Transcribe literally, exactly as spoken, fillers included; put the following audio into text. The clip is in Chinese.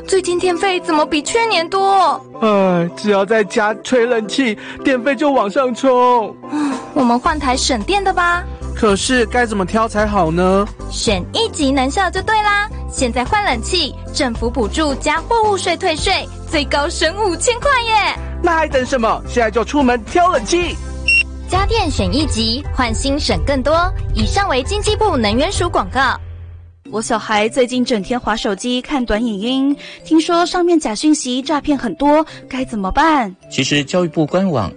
最近电费怎么比去年多？ 哎，只要在家吹冷气，电费就往上冲。 我们换台省电的吧。 可是该怎么挑才好呢？ 选一级能效就对啦。现在换冷气，政府补助加货物税退税，最高省五千块耶！ 那还等什么？现在就出门挑冷气。 家电选一级，换新省更多。以上为经济部能源署广告。 我小孩最近整天滑手机看短影音，听说上面假讯息诈骗很多，该怎么办？ 其实教育部官网